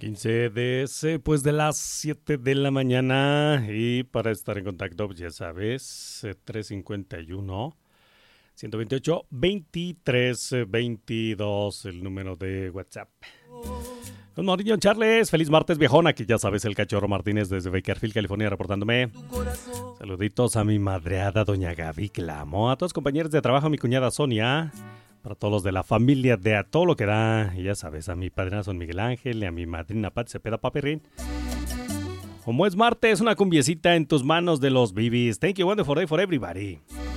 15 de las 7 de la mañana. Y para estar en contacto, pues ya sabes, 351 128 23 22, el número de WhatsApp. Good morning, Charles. Feliz martes, viejona. Aquí ya sabes, el Cachorro Martínez desde Bakersfield, California, reportándome. Saluditos a mi madreada, doña Gaby, que la amo. A todos los compañeros de trabajo, a mi cuñada Sonia. Para todos los de la familia de A Todo Lo Que Da. Y ya sabes, a mi padrinazo Miguel Ángel y a mi madrina Pat Cepeda Paperrín. Como es martes, una cumbiecita en tus manos de los bibis. Thank you, wonderful day for everybody.